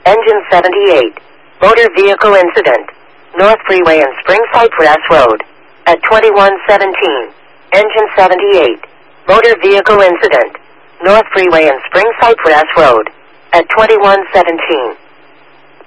Engine 78. Motor vehicle incident. North Freeway and Spring Cypress Road. At 2117. Engine 78. Motor vehicle incident. North Freeway and Spring Cypress Road. At 2117.